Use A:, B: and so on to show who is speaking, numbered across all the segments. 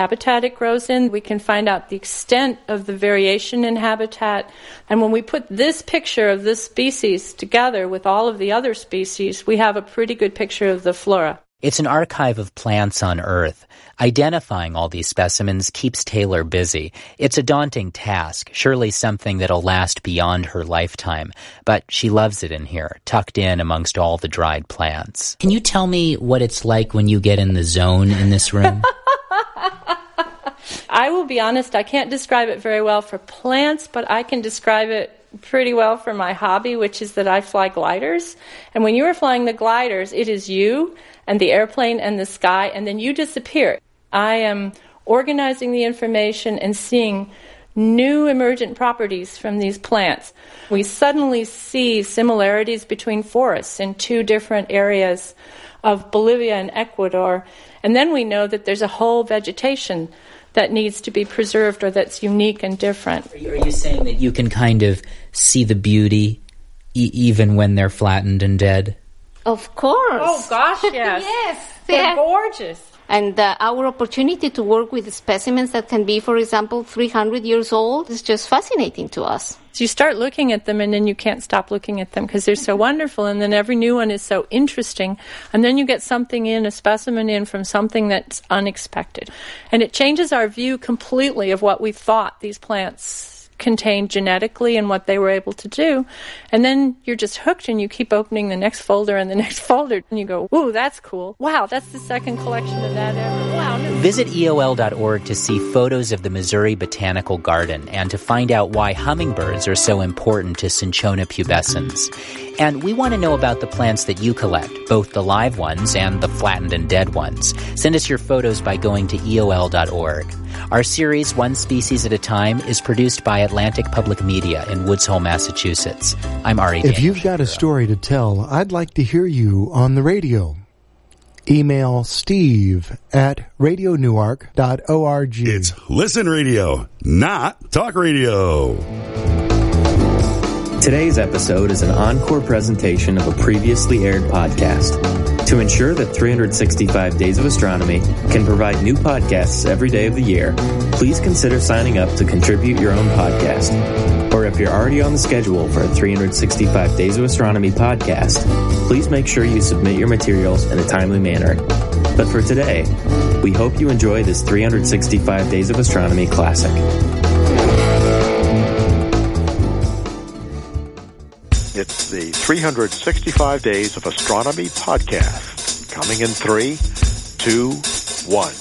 A: habitat it grows in. We can find out the extent of the variation in habitat. And when we put this picture of this species together with all of the other species, we have a pretty good picture of the flora.
B: It's an archive of plants on Earth. Identifying all these specimens keeps Taylor busy. It's a daunting task, surely something that'll last beyond her lifetime. But she loves it in here, tucked in amongst all the dried plants. Can you tell me what it's like when you get in the zone in this room?
A: I will be honest, I can't describe it very well for plants, but I can describe it pretty well for my hobby, which is that I fly gliders. And when you are flying the gliders, it is you and the airplane and the sky, and then you disappear. I am organizing the information and seeing new emergent properties from these plants. We suddenly see similarities between forests in two different areas of Bolivia and Ecuador, and then we know that there's a whole vegetation that needs to be preserved or that's unique and different.
B: Are you saying that you can kind of see the beauty even when they're flattened and dead?
C: Of course.
A: Oh, gosh, yes.
C: Yes.
A: They're gorgeous.
C: And our opportunity to work with specimens that can be, for example, 300 years old is just fascinating to us.
A: So you start looking at them and then you can't stop looking at them because they're so wonderful, and then every new one is so interesting, and then you get something in, a specimen in from something that's unexpected. And it changes our view completely of what we thought these plants contained genetically and what they were able to do. And then you're just hooked and you keep opening the next folder and the next folder and you go, ooh, that's cool. Wow, that's the second collection of that ever. Wow.
B: Visit EOL.org to see photos of the Missouri Botanical Garden and to find out why hummingbirds are so important to Cinchona pubescens. And we want to know about the plants that you collect, both the live ones and the flattened and dead ones. Send us your photos by going to EOL.org. Our series, One Species at a Time, is produced by Atlantic Public Media in Woods Hole, Massachusetts. I'm Ari Daniel.
D: If you've got a story to tell, I'd like to hear you on the radio. Email steve@radionewark.org.
E: It's Listen Radio, not Talk Radio.
F: Today's episode is an encore presentation of a previously aired podcast. To ensure that 365 Days of Astronomy can provide new podcasts every day of the year, please consider signing up to contribute your own podcast. Or if you're already on the schedule for a 365 Days of Astronomy podcast, please make sure you submit your materials in a timely manner. But for today, we hope you enjoy this 365 Days of Astronomy classic.
G: It's the 365 Days of Astronomy podcast. Coming in 3, 2, 1.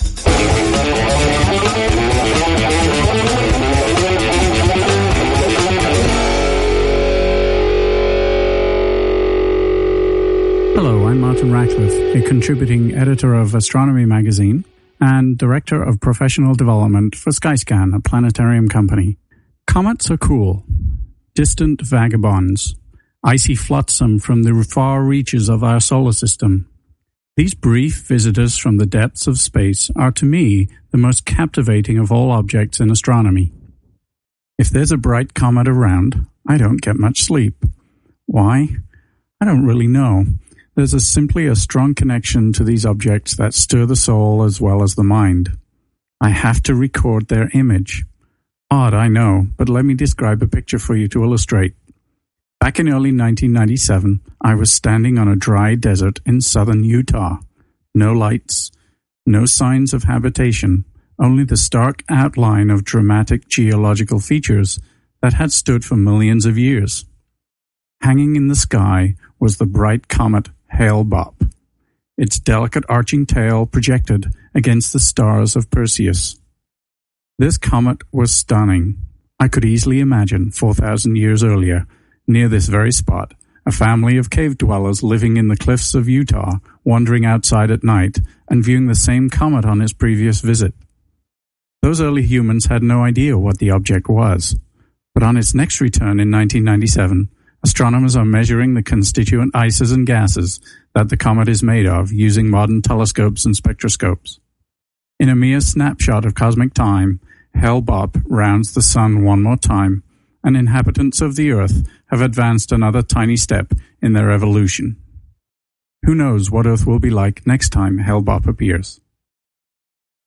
H: Hello, I'm Martin Ratcliffe, a contributing editor of Astronomy magazine and director of professional development for Skyscan, a planetarium company. Comets are cool. Distant vagabonds. Icy flotsam from the far reaches of our solar system. These brief visitors from the depths of space are, to me, the most captivating of all objects in astronomy. If there's a bright comet around, I don't get much sleep. Why? I don't really know. There's simply a strong connection to these objects that stir the soul as well as the mind. I have to record their image. Odd, I know, but let me describe a picture for you to illustrate. Back in early 1997, I was standing on a dry desert in southern Utah. No lights, no signs of habitation, only the stark outline of dramatic geological features that had stood for millions of years. Hanging in the sky was the bright comet Hale-Bopp, its delicate arching tail projected against the stars of Perseus. This comet was stunning. I could easily imagine 4,000 years earlier, near this very spot, a family of cave dwellers living in the cliffs of Utah, wandering outside at night and viewing the same comet on its previous visit. Those early humans had no idea what the object was, but on its next return in 1997, astronomers are measuring the constituent ices and gases that the comet is made of using modern telescopes and spectroscopes. In a mere snapshot of cosmic time, Hale-Bopp rounds the sun one more time, and inhabitants of the Earth have advanced another tiny step in their evolution. Who knows what Earth will be like next time Hale-Bopp appears?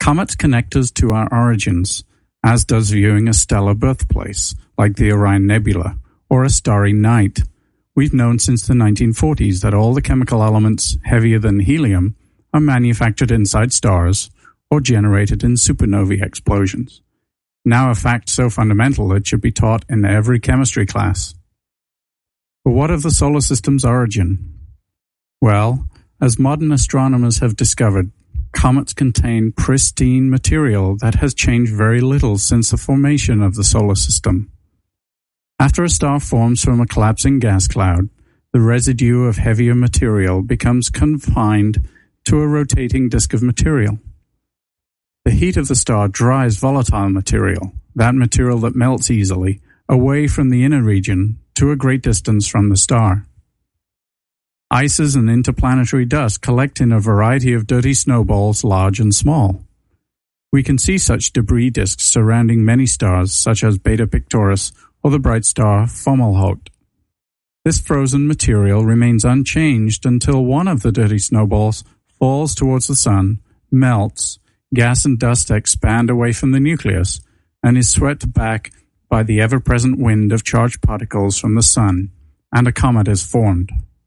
H: Comets connect us to our origins, as does viewing a stellar birthplace, like the Orion Nebula, or a starry night. We've known since the 1940s that all the chemical elements heavier than helium are manufactured inside stars or generated in supernovae explosions. Now a fact so fundamental it should be taught in every chemistry class. But what of the solar system's origin? Well, as modern astronomers have discovered, comets contain pristine material that has changed very little since the formation of the solar system. After a star forms from a collapsing gas cloud, the residue of heavier material becomes confined to a rotating disk of material. The heat of the star dries volatile material, that material that melts easily, away from the inner region to a great distance from the star. Ices and interplanetary dust collect in a variety of dirty snowballs, large and small. We can see such debris disks surrounding many stars, such as Beta Pictoris or the bright star Fomalhaut. This frozen material remains unchanged until one of the dirty snowballs falls towards the sun, melts, gas and dust expand away from the nucleus, and is swept back by the ever-present wind of charged particles from the sun, and a comet is formed.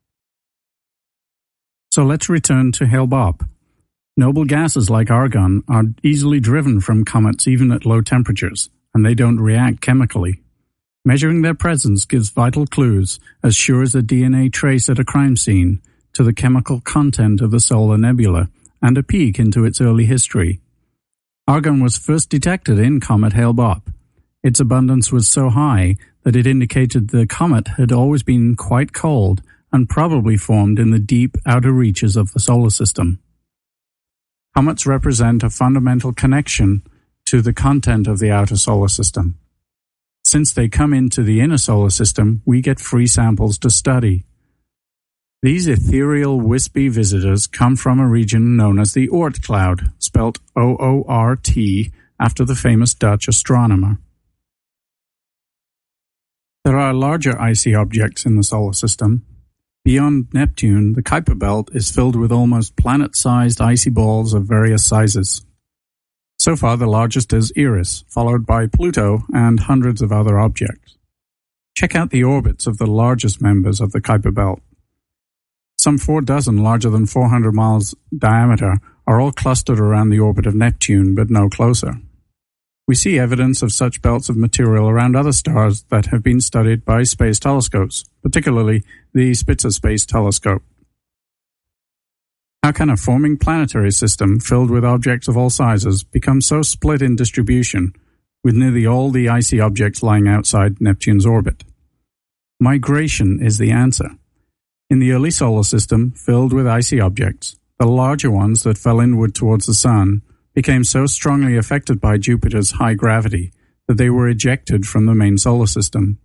H: So let's return to Hale-Bopp. Noble gases like argon are easily driven from comets even at low temperatures, and they don't react chemically. Measuring their presence gives vital clues, as sure as a DNA trace at a crime scene, to the chemical content of the solar nebula, and a peek into its early history. Argon was first detected in comet Hale-Bopp. Its abundance was so high that it indicated the comet had always been quite cold and probably formed in the deep outer reaches of the solar system. Comets represent a fundamental connection to the content of the outer solar system. Since they come into the inner solar system, we get free samples to study. These ethereal, wispy visitors come from a region known as the Oort cloud, spelt O-O-R-T, after the famous Dutch astronomer. There are larger icy objects in the solar system. Beyond Neptune, the Kuiper belt is filled with almost planet-sized icy balls of various sizes. So far, the largest is Eris, followed by Pluto and hundreds of other objects. Check out the orbits of the largest members of the Kuiper belt. Some 4 dozen larger than 400 miles diameter are all clustered around the orbit of Neptune, but no closer. We see evidence of such belts of material around other stars that have been studied by space telescopes, particularly the Spitzer Space Telescope. How can a forming planetary system filled with objects of all sizes become so split in distribution, with nearly all the icy objects lying outside Neptune's orbit? Migration is the answer. In the early solar system, filled with icy objects, the larger ones that fell inward towards the Sun became so strongly affected by Jupiter's high gravity that they were ejected from the main solar system.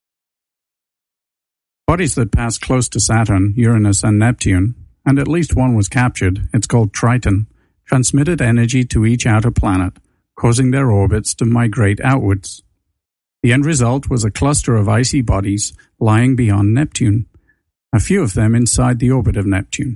H: Bodies that passed close to Saturn, Uranus, and Neptune, and at least one was captured, it's called Triton, transmitted energy to each outer planet, causing their orbits to migrate outwards. The end result was a cluster of icy bodies lying beyond Neptune, a few of them inside the orbit of Neptune.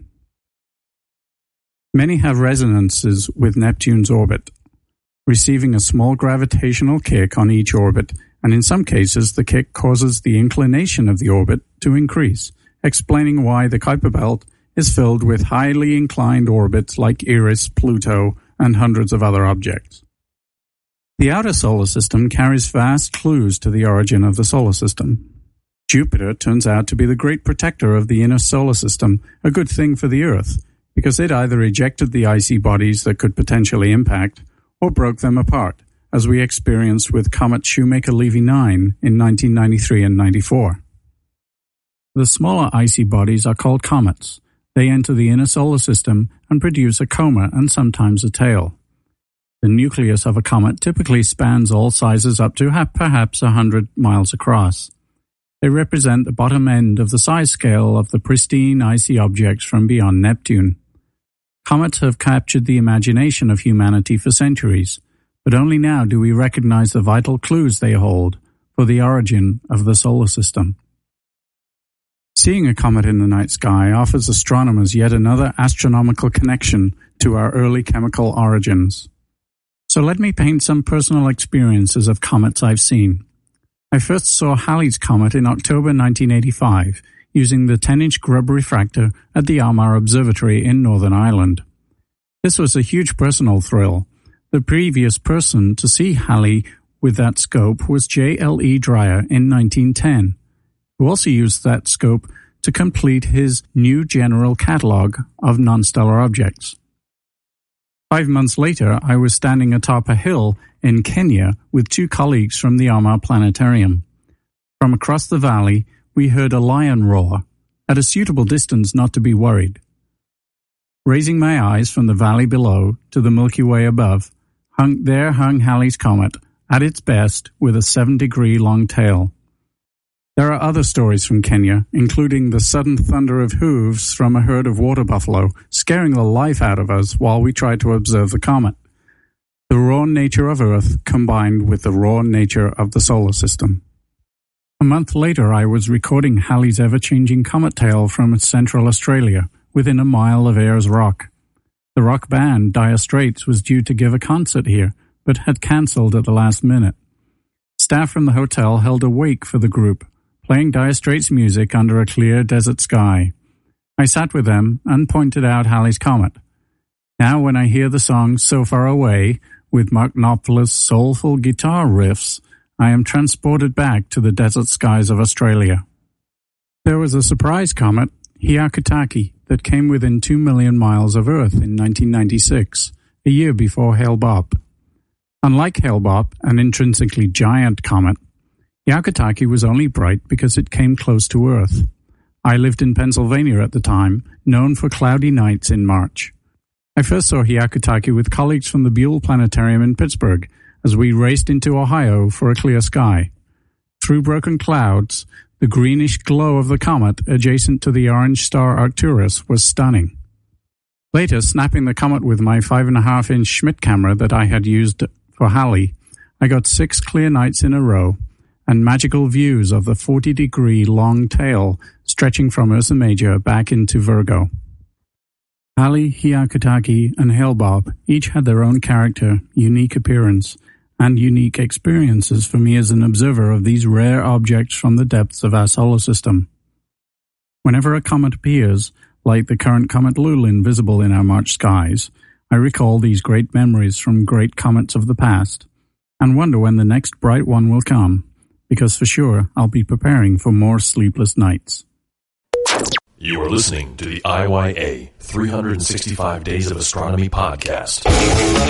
H: Many have resonances with Neptune's orbit, receiving a small gravitational kick on each orbit, and in some cases the kick causes the inclination of the orbit to increase, explaining why the Kuiper belt is filled with highly inclined orbits like Eris, Pluto, and hundreds of other objects. The outer solar system carries vast clues to the origin of the solar system. Jupiter turns out to be the great protector of the inner solar system, a good thing for the Earth, because it either ejected the icy bodies that could potentially impact, or broke them apart, as we experienced with comet Shoemaker-Levy 9 in 1993 and 94. The smaller icy bodies are called comets. They enter the inner solar system and produce a coma and sometimes a tail. The nucleus of a comet typically spans all sizes up to perhaps 100 miles across. They represent the bottom end of the size scale of the pristine icy objects from beyond Neptune. Comets have captured the imagination of humanity for centuries, but only now do we recognize the vital clues they hold for the origin of the solar system. Seeing a comet in the night sky offers astronomers yet another astronomical connection to our early chemical origins. So let me paint some personal experiences of comets I've seen. I first saw Halley's Comet in October 1985 using the 10-inch Grubb refractor at the Armagh Observatory in Northern Ireland. This was a huge personal thrill. The previous person to see Halley with that scope was J.L.E. Dreyer in 1910, who also used that scope to complete his new general catalogue of non-stellar objects. 5 months later, I was standing atop a hill in Kenya with 2 colleagues from the Armagh Planetarium. From across the valley, we heard a lion roar, at a suitable distance not to be worried. Raising my eyes from the valley below to the Milky Way above, hung Halley's Comet, at its best, with a 7-degree long tail. There are other stories from Kenya, including the sudden thunder of hooves from a herd of water buffalo, scaring the life out of us while we tried to observe the comet. The raw nature of Earth combined with the raw nature of the solar system. A month later, I was recording Halley's ever-changing comet tail from Central Australia, within a mile of Ayers Rock. The rock band Dire Straits was due to give a concert here, but had cancelled at the last minute. Staff from the hotel held a wake for the group, playing Dire Straits music under a clear desert sky. I sat with them and pointed out Halley's Comet. Now when I hear the song So Far Away, with Mark Knopfler's soulful guitar riffs, I am transported back to the desert skies of Australia. There was a surprise comet, Hyakutake, that came within 2 million miles of Earth in 1996, a year before Hale-Bopp. Unlike Hale-Bopp, an intrinsically giant comet, Hyakutake was only bright because it came close to Earth. I lived in Pennsylvania at the time, known for cloudy nights in March. I first saw Hyakutake with colleagues from the Buell Planetarium in Pittsburgh as we raced into Ohio for a clear sky. Through broken clouds, the greenish glow of the comet adjacent to the orange star Arcturus was stunning. Later, snapping the comet with my 5.5-inch Schmidt camera that I had used for Halley, I got 6 clear nights in a row and magical views of the 40-degree long tail stretching from Ursa Major back into Virgo. Halley, Hyakutake, and Hale-Bopp each had their own character, unique appearance, and unique experiences for me as an observer of these rare objects from the depths of our solar system. Whenever a comet appears, like the current comet Lulin visible in our March skies, I recall these great memories from great comets of the past, and wonder when the next bright one will come, because for sure I'll be preparing for more sleepless nights.
I: You are listening to the IYA 365 Days of Astronomy podcast.